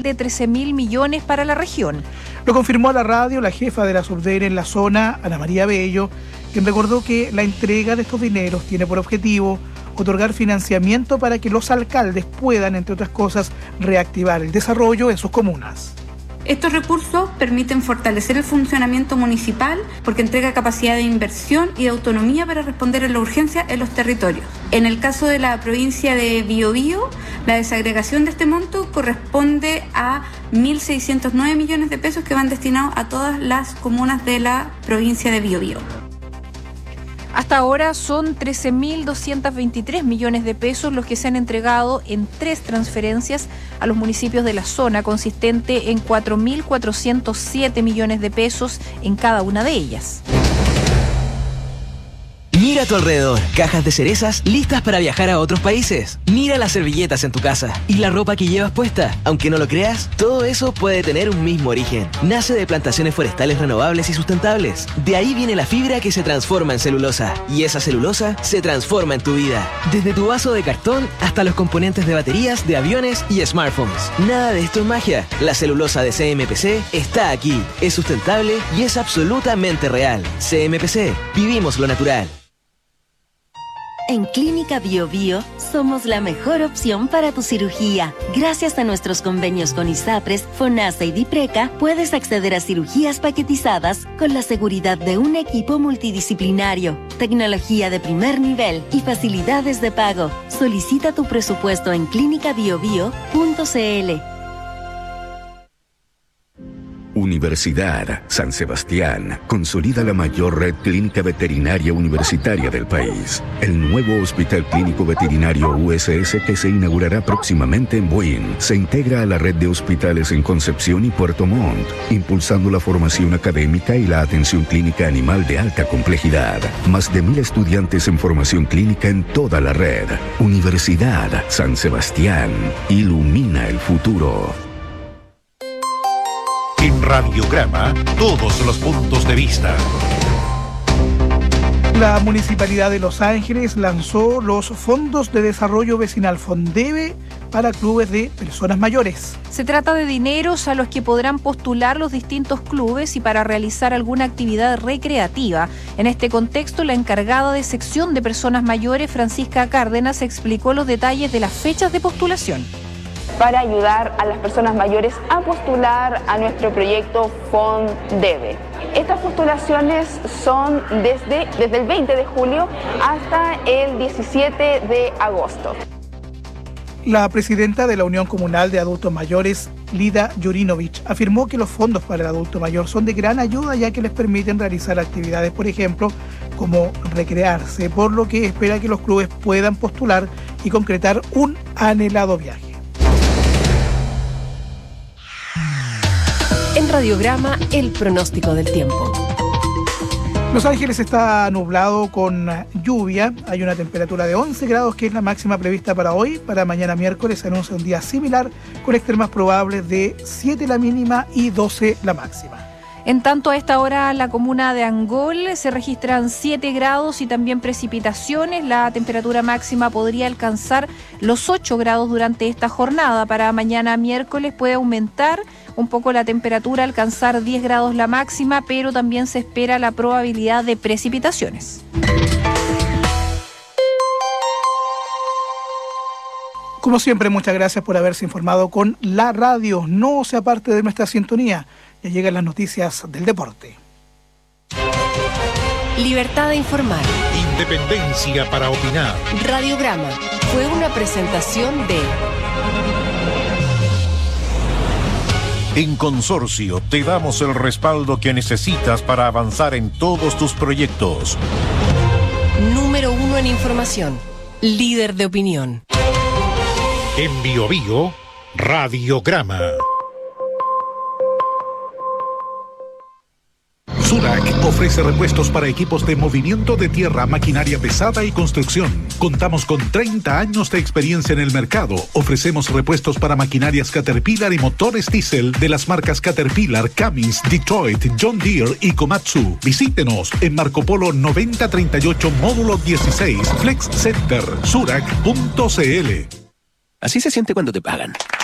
de 13.000 millones para la región. Lo confirmó a la radio la jefa de la Subdere en la zona, Ana María Bello, quien recordó que la entrega de estos dineros tiene por objetivo otorgar financiamiento para que los alcaldes puedan, entre otras cosas, reactivar el desarrollo en sus comunas. Estos recursos permiten fortalecer el funcionamiento municipal porque entrega capacidad de inversión y de autonomía para responder a la urgencia en los territorios. En el caso de la provincia de Biobío, la desagregación de este monto corresponde a 1.609 millones de pesos que van destinados a todas las comunas de la provincia de Biobío. Hasta ahora son 13.223 millones de pesos los que se han entregado en 3 transferencias a los municipios de la zona, consistente en 4.407 millones de pesos en cada una de ellas. Mira a tu alrededor, cajas de cerezas listas para viajar a otros países. Mira las servilletas en tu casa y la ropa que llevas puesta. Aunque no lo creas, todo eso puede tener un mismo origen. Nace de plantaciones forestales renovables y sustentables. De ahí viene la fibra que se transforma en celulosa. Y esa celulosa se transforma en tu vida. Desde tu vaso de cartón hasta los componentes de baterías, de aviones y smartphones. Nada de esto es magia. La celulosa de CMPC está aquí. Es sustentable y es absolutamente real. CMPC, vivimos lo natural. En Clínica Biobío somos la mejor opción para tu cirugía. Gracias a nuestros convenios con ISAPRES, FONASA y DIPRECA, puedes acceder a cirugías paquetizadas con la seguridad de un equipo multidisciplinario, tecnología de primer nivel y facilidades de pago. Solicita tu presupuesto en clinicabiobio.cl. Universidad San Sebastián consolida la mayor red clínica veterinaria universitaria del país. El nuevo Hospital Clínico Veterinario USS, que se inaugurará próximamente en Buin, se integra a la red de hospitales en Concepción y Puerto Montt, impulsando la formación académica y la atención clínica animal de alta complejidad. Más de 1.000 estudiantes en formación clínica en toda la red. Universidad San Sebastián ilumina el futuro. En Radiograma, todos los puntos de vista. La Municipalidad de Los Ángeles lanzó los fondos de desarrollo vecinal FONDEVE para clubes de personas mayores. Se trata de dineros a los que podrán postular los distintos clubes y para realizar alguna actividad recreativa. En este contexto, la encargada de sección de personas mayores, Francisca Cárdenas, explicó los detalles de las fechas de postulación. Para ayudar a las personas mayores a postular a nuestro proyecto FONDEVE. Estas postulaciones son desde el 20 de julio hasta el 17 de agosto. La presidenta de la Unión Comunal de Adultos Mayores, Lida Jurinovich, afirmó que los fondos para el adulto mayor son de gran ayuda ya que les permiten realizar actividades, por ejemplo, como recrearse, por lo que espera que los clubes puedan postular y concretar un anhelado viaje. En Radiograma, el pronóstico del tiempo. Los Ángeles está nublado con lluvia. Hay una temperatura de 11 grados que es la máxima prevista para hoy. Para mañana miércoles se anuncia un día similar con extremas probables de 7 la mínima y 12 la máxima. En tanto, a esta hora en la comuna de Angol se registran 7 grados y también precipitaciones. La temperatura máxima podría alcanzar los 8 grados durante esta jornada. Para mañana miércoles puede aumentar un poco la temperatura, alcanzar 10 grados la máxima, pero también se espera la probabilidad de precipitaciones. Como siempre, muchas gracias por haberse informado con la radio. No se aparte de nuestra sintonía. Ya llegan las noticias del deporte. Libertad de informar. Independencia para opinar. Radiograma fue una presentación de... En Consorcio te damos el respaldo que necesitas para avanzar en todos tus proyectos. Número 1 en información. Líder de opinión. En Biobío, Radiograma. Surac ofrece repuestos para equipos de movimiento de tierra, maquinaria pesada y construcción. Contamos con 30 años de experiencia en el mercado. Ofrecemos repuestos para maquinarias Caterpillar y motores diésel de las marcas Caterpillar, Cummins, Detroit, John Deere y Komatsu. Visítenos en Marco Polo 9038 Módulo 16, Flex Center, surac.cl. Así se siente cuando te pagan.